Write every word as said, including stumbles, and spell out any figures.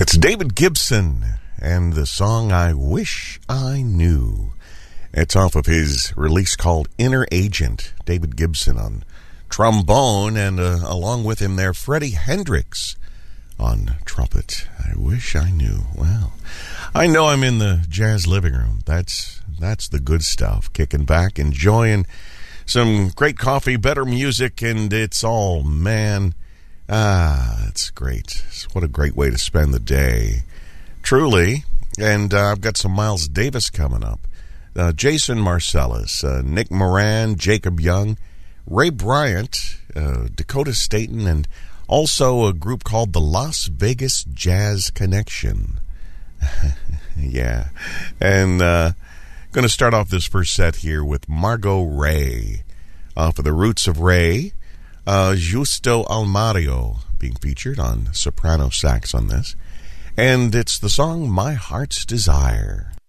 That's David Gibson and the song I Wish I Knew. It's off of his release called Inner Agent. David Gibson on trombone, and uh, along with him there, Freddie Hendrix on trumpet. I wish I knew. Well, I know I'm in the jazz living room. That's that's the good stuff. Kicking back, enjoying some great coffee, better music, and it's all, man, ah, it's great. What a great way to spend the day. Truly. And uh, I've got some Miles Davis coming up. Uh, Jason Marcellus, uh, Nick Moran, Jacob Young, Ray Bryant, uh, Dakota Staton, and also a group called the Las Vegas Jazz Connection. Yeah. And uh, going to start off this first set here with Margot Ray. Off of The Roots of Ray, uh, Justo Almario being featured on soprano sax on this. And it's the song My Heart's Desire.